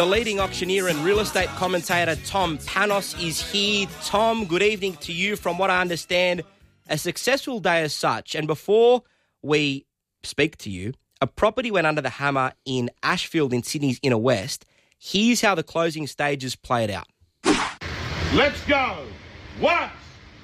The leading auctioneer and real estate commentator Tom Panos is here. Tom, good evening to you. From what I understand, a successful day as such. And before we speak to you, a property went under the hammer in Ashfield in Sydney's inner west. Here's how the closing stages played out. Let's go. Once,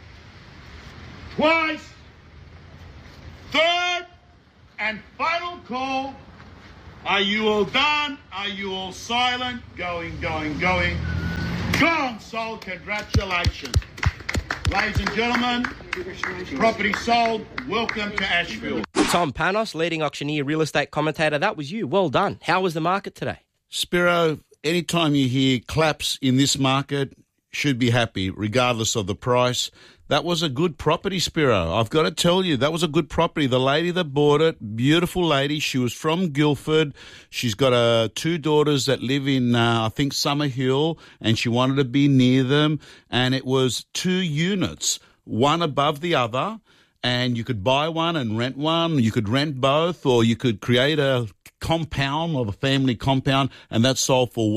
twice, third and final call. Are you all done? Are you all silent? Going. Gone, sold. Congratulations. Ladies and gentlemen, property sold. Welcome to Ashfield. Tom Panos, leading auctioneer, real estate commentator. That was you. Well done. How was the market today? Spiro, anytime you hear claps in this market, should be happy, regardless of the price. That was a good property, Spiro. I've got to tell you, that was a good property. The lady that bought it, beautiful lady. She was from Guildford. She's got two daughters that live in, I think, Summerhill, and she wanted to be near them. And it was 2 units, one above the other, and you could buy one and rent one. You could rent both, or you could create a compound or a family compound, and that sold for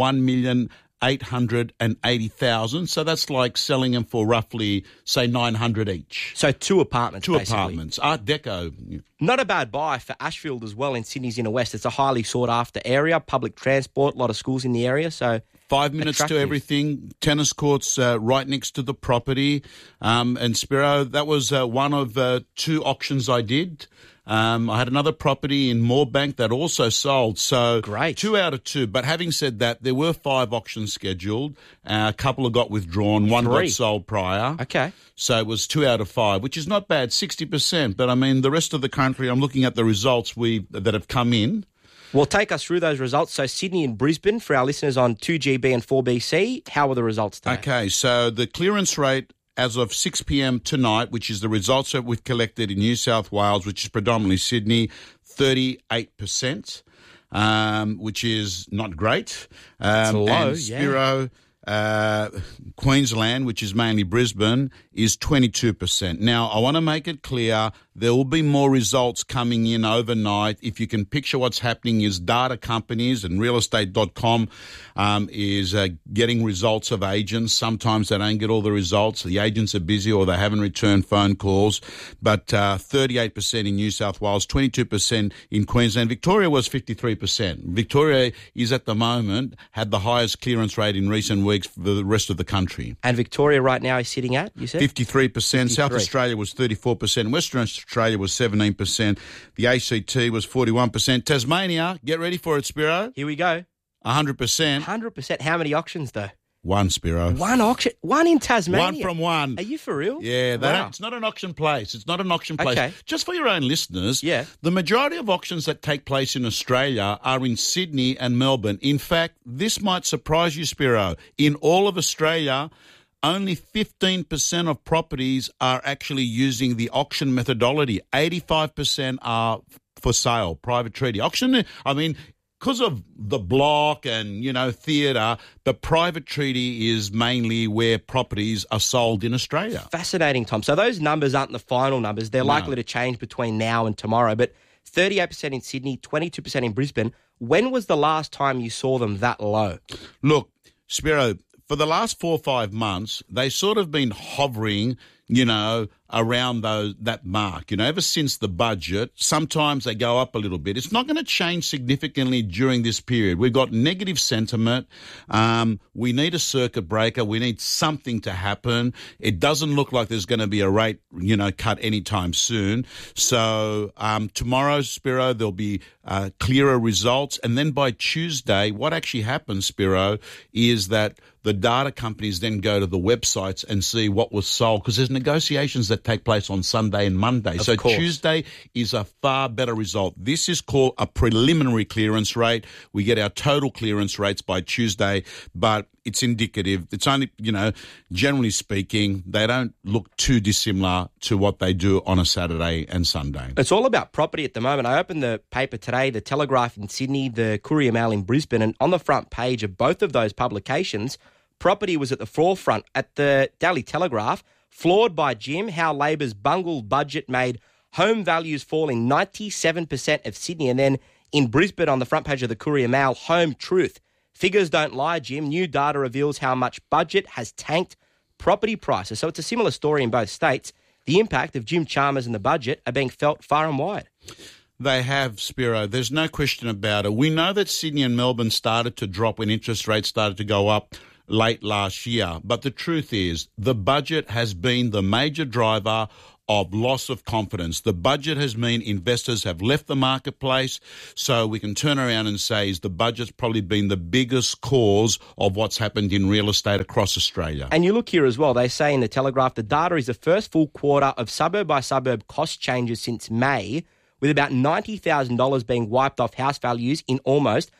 $1,880,000. So that's like selling them for roughly, say, $900 each. So 2 apartments, Two basically. apartments. Art Deco. Not a bad buy for Ashfield as well in Sydney's inner west. It's a highly sought-after area, public transport, a lot of schools in the area, so 5 minutes attractive. to everything. Tennis courts right next to the property. And Spiro, that was one of 2 auctions I did. I had another property in Moorebank that also sold. So great. 2 out of 2. But having said that, there were 5 auctions scheduled. A couple have got withdrawn. 1 3. got sold prior. Okay. So it was 2 out of 5, which is not bad, 60%. But I mean, the rest of the country, I'm looking at the results that have come in. Well, take us through those results. So Sydney and Brisbane, for our listeners on 2GB and 4BC, how were the results today? Okay, so the clearance rate as of 6 p.m. tonight, which is the results that we've collected in New South Wales, which is predominantly Sydney, 38%, which is not great. It's low, and Spiro, Queensland, which is mainly Brisbane, is 22%. Now, I want to make it clear there will be more results coming in overnight. If you can picture what's happening is data companies and realestate.com is getting results of agents. Sometimes they don't get all the results. The agents are busy or they haven't returned phone calls. But 38% in New South Wales, 22% in Queensland. Victoria was 53%. Victoria is at the moment had the highest clearance rate in recent weeks for the rest of the country. And Victoria right now is sitting at, you said? 53%. South Australia was 34%. Western Australia was 17%. The ACT was 41%. Tasmania, get ready for it, Spiro. Here we go. 100%. 100%. How many auctions, though? 1, Spiro. 1 auction? 1 in Tasmania? 1 from 1. Are you for real? Yeah, Wow. it's not an auction place. It's not an auction place. Okay. Just for your own listeners, Yeah. the majority of auctions that take place in Australia are in Sydney and Melbourne. In fact, this might surprise you, Spiro. In all of Australia, only 15% of properties are actually using the auction methodology. 85% are for sale, private treaty. Auction, I mean, because of the block and, theatre, the private treaty is mainly where properties are sold in Australia. Fascinating, Tom. So those numbers aren't the final numbers. They're likely to change between now and tomorrow. But 38% in Sydney, 22% in Brisbane. When was the last time you saw them that low? Look, Spiro, for the last 4 or 5 months, they sort of been hovering, around that mark. Ever since the budget, sometimes they go up a little bit. It's not going to change significantly during this period. We've got negative sentiment. We need a circuit breaker. We need something to happen. It doesn't look like there's going to be a rate, cut anytime soon. So tomorrow, Spiro, there'll be clearer results. And then by Tuesday, what actually happens, Spiro, is that the data companies then go to the websites and see what was sold, because there's negotiations that take place on Sunday and Monday. So Tuesday is a far better result. This is called a preliminary clearance rate. We get our total clearance rates by Tuesday, but it's indicative. It's only, generally speaking, they don't look too dissimilar to what they do on a Saturday and Sunday. It's all about property at the moment. I opened the paper today, the Telegraph in Sydney, the Courier Mail in Brisbane, and on the front page of both of those publications, property was at the forefront. At the Daily Telegraph, floored by Jim, how Labor's bungled budget made home values fall in 97% of Sydney. And then in Brisbane, on the front page of the Courier Mail, Home Truth, Figures don't lie, Jim. New data reveals how much budget has tanked property prices. So it's a similar story in both states. The impact of Jim Chalmers and the budget are being felt far and wide. They have, Spiro. There's no question about it. We know that Sydney and Melbourne started to drop when interest rates started to go up late last year. But the truth is, the budget has been the major driver of loss of confidence. The budget has meant investors have left the marketplace, so we can turn around and say the budget's probably been the biggest cause of what's happened in real estate across Australia. And you look here as well, they say in the Telegraph, the data is the first full quarter of suburb-by-suburb cost changes since May, with about $90,000 being wiped off house values in almost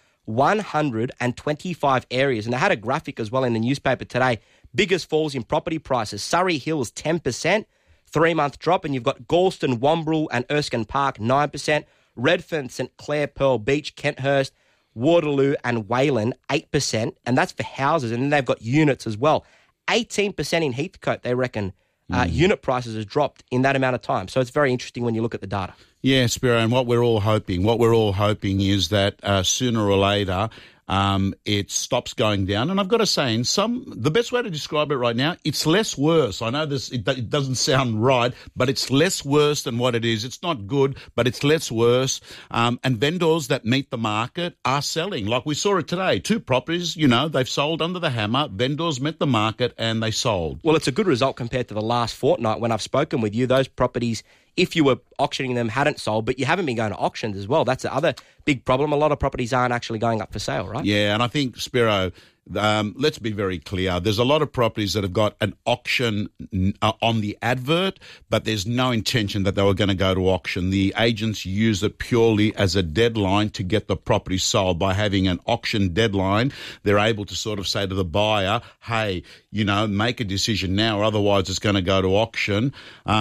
125 areas. And they had a graphic as well in the newspaper today. Biggest falls in property prices. Surrey Hills, 10%. 3-month drop, and you've got Galston, Wombrel and Erskine Park, 9%. Redfern, St Clair, Pearl Beach, Kenthurst, Waterloo and Wayland, 8%, and that's for houses. And then they've got units as well. 18% in Heathcote, they reckon, unit prices has dropped in that amount of time. So it's very interesting when you look at the data. Yeah, Spiro, and what we're all hoping is that sooner or later it stops going down. And I've got to say, the best way to describe it right now, it's less worse. I know it doesn't sound right, but it's less worse than what it is. It's not good, but it's less worse. And vendors that meet the market are selling. Like we saw it today. 2 properties, they've sold under the hammer. Vendors met the market and they sold. Well, it's a good result compared to the last fortnight when I've spoken with you. Those properties, if you were auctioning them, hadn't sold, but you haven't been going to auctions as well. That's the other big problem. A lot of properties aren't actually going up for sale, right? Yeah, and I think, Spiro, let's be very clear. There's a lot of properties that have got an auction on the advert, but there's no intention that they were going to go to auction. The agents use it purely as a deadline to get the property sold. By having an auction deadline, they're able to sort of say to the buyer, hey, make a decision now, or otherwise it's going to go to auction.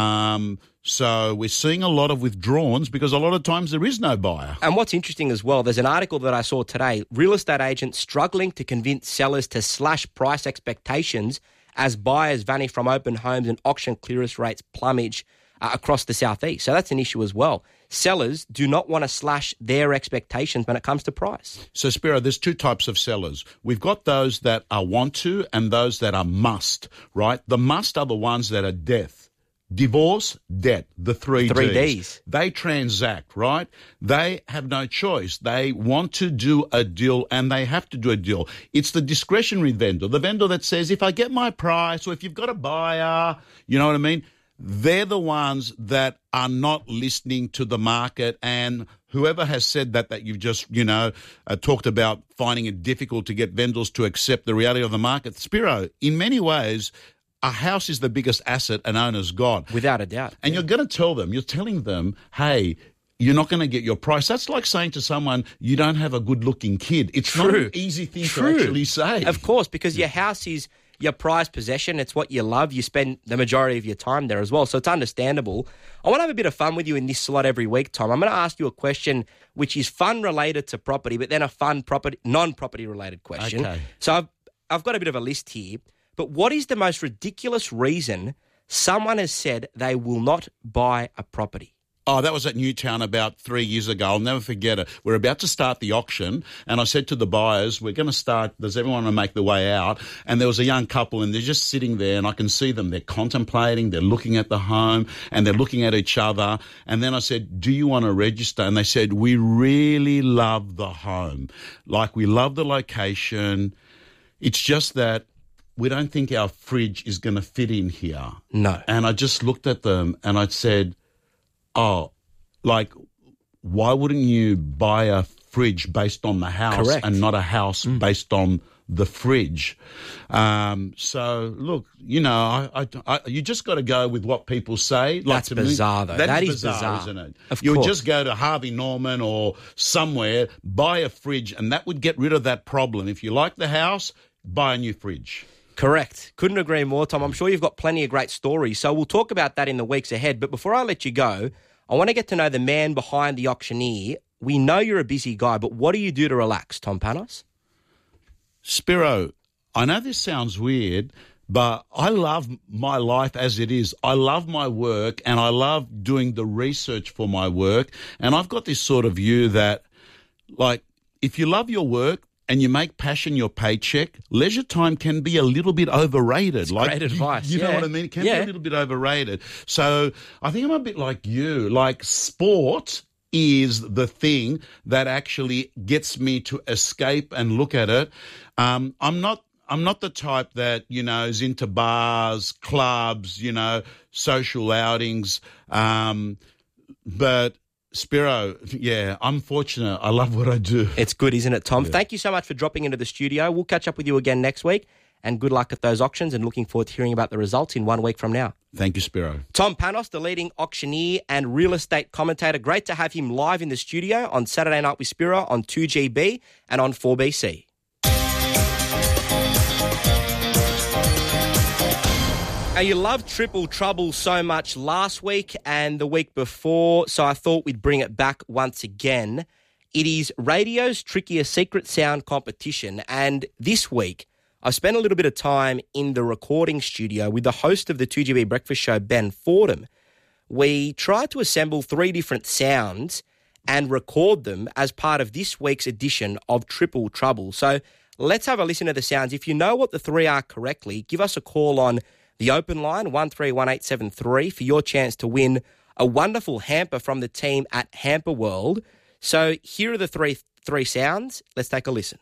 So we're seeing a lot of withdrawals because a lot of times there is no buyer. And what's interesting as well, there's an article that I saw today, real estate agents struggling to convince sellers to slash price expectations as buyers vanish from open homes and auction clearance rates plumage across the southeast. So that's an issue as well. Sellers do not want to slash their expectations when it comes to price. So, Spiro, there's 2 types of sellers. We've got those that are want to and those that are must, right? The must are the ones that are death. Divorce, debt, the 3 Ds. They transact, right? They have no choice. They want to do a deal and they have to do a deal. It's the discretionary vendor, the vendor that says, if I get my price or if you've got a buyer, you know what I mean? They're the ones that are not listening to the market. And whoever has said that you've just, talked about finding it difficult to get vendors to accept the reality of the market. Spiro, in many ways, a house is the biggest asset an owner's got. Without a doubt. And you're telling them, hey, you're not going to get your price. That's like saying to someone, you don't have a good-looking kid. It's not an easy thing to actually say. Of course, because your house is your prized possession. It's what you love. You spend the majority of your time there as well, so it's understandable. I want to have a bit of fun with you in this slot every week, Tom. I'm going to ask you a question which is fun related to property, but then a fun non-property related question. Okay. So I've got a bit of a list here. But what is the most ridiculous reason someone has said they will not buy a property? Oh, that was at Newtown about 3 years ago. I'll never forget it. We're about to start the auction, and I said to the buyers, we're going to start, does everyone want to make the way out? And there was a young couple, and they're just sitting there, and I can see them. They're contemplating, they're looking at the home, and they're looking at each other. And then I said, do you want to register? And they said, we really love the home. Like, we love the location. It's just that we don't think our fridge is going to fit in here. No. And I just looked at them and I said, why wouldn't you buy a fridge based on the house Correct. And not a house based on the fridge? So, look, you just got to go with what people say. That's bizarre, though. That is bizarre, isn't it? Of You would course. just go to Harvey Norman or somewhere, buy a fridge, and that would get rid of that problem. If you like the house, buy a new fridge. Correct. Couldn't agree more, Tom. I'm sure you've got plenty of great stories, so we'll talk about that in the weeks ahead. But before I let you go, I want to get to know the man behind the auctioneer. We know you're a busy guy, but what do you do to relax, Tom Panos? Spiro, I know this sounds weird, but I love my life as it is. I love my work and I love doing the research for my work. And I've got this sort of view that, like, if you love your work, and you make passion your paycheck, leisure time can be a little bit overrated. It's great advice. You know what I mean? It can be a little bit overrated. So I think I'm a bit like you. Like, sport is the thing that actually gets me to escape and look at it. I'm not the type that, is into bars, clubs, social outings. But Spiro, I'm fortunate. I love what I do. It's good, isn't it, Tom? Yeah. Thank you so much for dropping into the studio. We'll catch up with you again next week, and good luck at those auctions, and looking forward to hearing about the results in 1 week from now. Thank you, Spiro. Tom Panos, the leading auctioneer and real estate commentator. Great to have him live in the studio on Saturday Night with Spiro on 2GB and on 4BC. Now, you loved Triple Trouble so much last week and the week before, so I thought we'd bring it back once again. It is radio's trickiest secret sound competition, and this week I spent a little bit of time in the recording studio with the host of the 2GB Breakfast Show, Ben Fordham. We tried to assemble 3 different sounds and record them as part of this week's edition of Triple Trouble. So let's have a listen to the sounds. If you know what the 3 are correctly, give us a call on the open line, 131873, for your chance to win a wonderful hamper from the team at Hamper World. So here are the three sounds. Let's take a listen.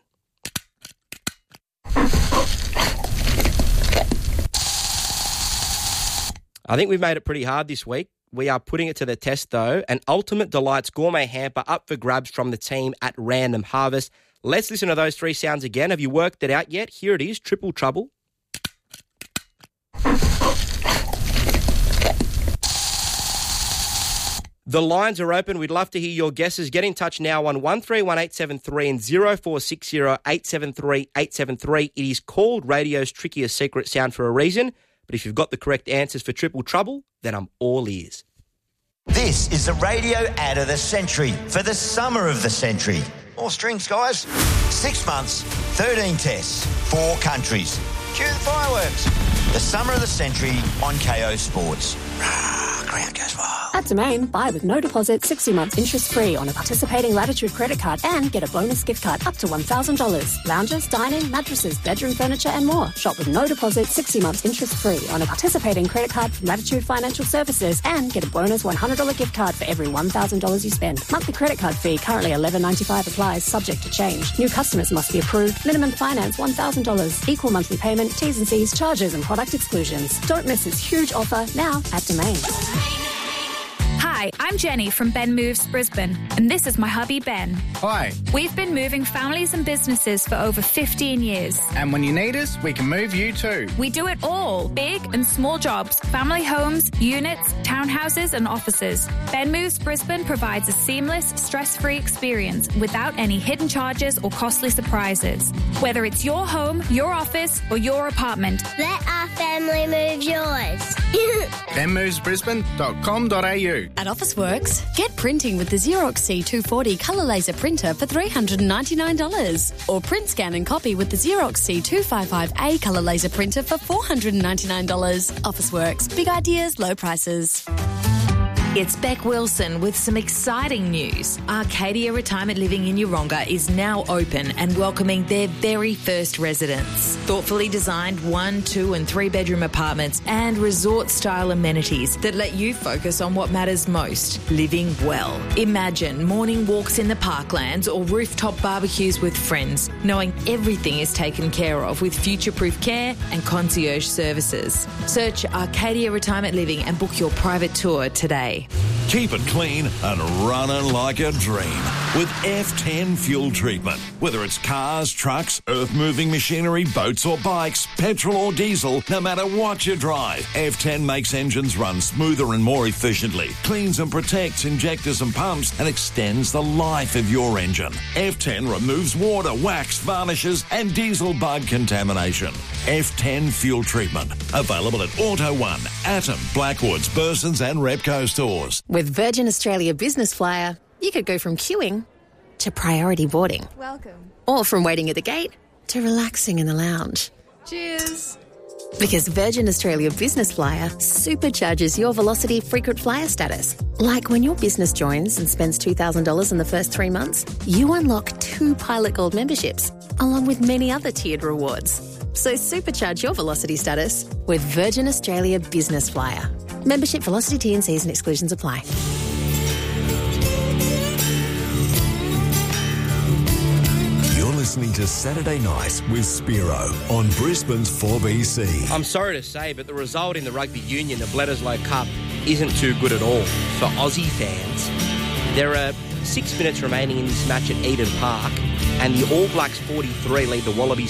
I think we've made it pretty hard this week. We are putting it to the test, though. An Ultimate Delights gourmet hamper up for grabs from the team at Random Harvest. Let's listen to those 3 sounds again. Have you worked it out yet? Here it is, Triple Trouble. The lines are open. We'd love to hear your guesses. Get in touch now on 131873 and 0460 873 873. It is called radio's trickiest secret sound for a reason. But if you've got the correct answers for Triple Trouble, then I'm all ears. This is the radio ad of the century for the summer of the century. More strings, guys. 6 months, 13 tests, 4 countries. Cue the fireworks. The summer of the century on KO Sports. Crowd goes wild. At Domain, buy with no deposit, 60 months interest-free on a participating Latitude credit card and get a bonus gift card up to $1,000. Lounges, dining, mattresses, bedroom furniture and more. Shop with no deposit, 60 months interest-free on a participating credit card from Latitude Financial Services and get a bonus $100 gift card for every $1,000 you spend. Monthly credit card fee currently $11.95 applies, subject to change. New customers must be approved. Minimum finance $1,000. Equal monthly payment, T's and C's, charges and product exclusions. Don't miss this huge offer now at Domain. Hi, I'm Jenny from Ben Moves Brisbane, and this is my hubby Ben. Hi. We've been moving families and businesses for over 15 years. And when you need us, we can move you too. We do it all, big and small jobs, family homes, units, townhouses and offices. Ben Moves Brisbane provides a seamless, stress-free experience without any hidden charges or costly surprises. Whether it's your home, your office or your apartment. Let our family move yours. benmovesbrisbane.com.au. At Officeworks, get printing with the Xerox C240 colour laser printer for $399. Or print, scan and copy with the Xerox C255A colour laser printer for $499. Officeworks, big ideas, low prices. It's Beck Wilson with some exciting news. Arcadia Retirement Living in Yeronga is now open and welcoming their very first residents. Thoughtfully designed 1, 2 and 3 bedroom apartments and resort-style amenities that let you focus on what matters most, living well. Imagine morning walks in the parklands or rooftop barbecues with friends, knowing everything is taken care of with future-proof care and concierge services. Search Arcadia Retirement Living and book your private tour today. Keep it clean and running like a dream with F10 fuel treatment. Whether it's cars, trucks, earth-moving machinery, boats or bikes, petrol or diesel, no matter what you drive, F10 makes engines run smoother and more efficiently, cleans and protects injectors and pumps, and extends the life of your engine. F10 removes water, wax, varnishes and diesel bug contamination. F10 fuel treatment. Available at Auto One, Atom, Blackwoods, Bursons and Repco stores. With Virgin Australia Business Flyer, you could go from queuing to priority boarding. Welcome. Or from waiting at the gate to relaxing in the lounge. Cheers. Because Virgin Australia Business Flyer supercharges your Velocity frequent flyer status. Like when your business joins and spends $2,000 in the first 3 months, you unlock 2 Pilot Gold memberships. along with many other tiered rewards. So supercharge your Velocity status with Virgin Australia Business Flyer. Membership, Velocity, T&Cs and exclusions apply. You're listening to Saturday Night with Spiro on Brisbane's 4BC. I'm sorry to say, but the result in the Rugby Union, the Bledisloe Cup, isn't too good at all for Aussie fans. There are 6 minutes remaining in this match at Eden Park, and the All Blacks 43 lead the Wallabies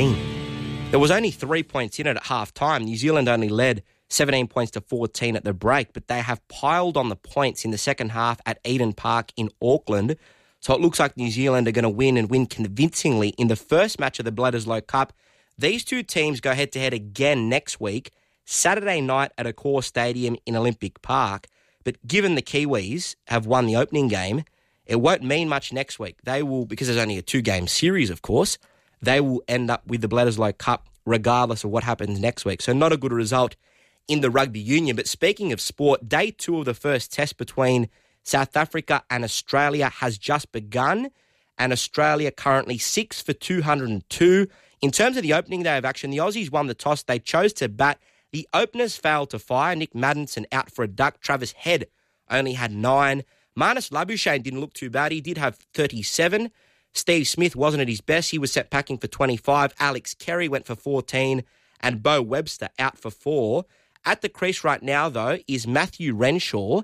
14. There was only 3 points in it at half-time. New Zealand only led 17 points to 14 at the break, but they have piled on the points in the second half at Eden Park in Auckland. So it looks like New Zealand are going to win and win convincingly in the first match of the Bledisloe Cup. These two teams go head-to-head again next week, Saturday night at Accor Stadium in Olympic Park. But given the Kiwis have won the opening game, it won't mean much next week. They will, because there's only a 2-game series, of course, they will end up with the Bledisloe Cup regardless of what happens next week. So not a good result in the Rugby Union. But speaking of sport, day 2 of the first test between South Africa and Australia has just begun, and Australia currently 6 for 202. In terms of the opening day of action, the Aussies won the toss. They chose to bat. The openers failed to fire. Nick Maddinson out for a duck. Travis Head only had 9. Marnus Labuschagne didn't look too bad. He did have 37. Steve Smith wasn't at his best. He was set packing for 25. Alex Carey went for 14. And Bo Webster out for 4. At the crease right now, though, is Matthew Renshaw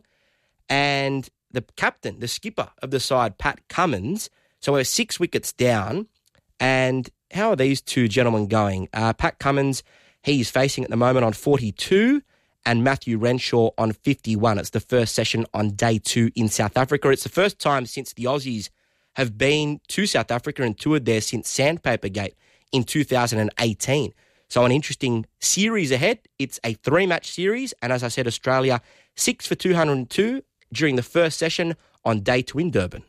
and the captain, the skipper of the side, Pat Cummins. So we're 6 wickets down. And how are these two gentlemen going? Pat Cummins, he's facing at the moment on 42, and Matthew Renshaw on 51. It's the first session on day 2 in South Africa. It's the first time since the Aussies have been to South Africa and toured there since Sandpaper Gate in 2018. So an interesting series ahead. It's a 3-match series, and as I said, Australia 6 for 202 during the first session on day 2 in Durban.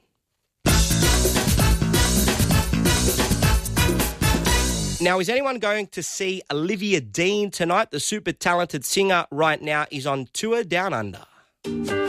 Now, is anyone going to see Olivia Dean tonight? The super talented singer right now is on tour down under.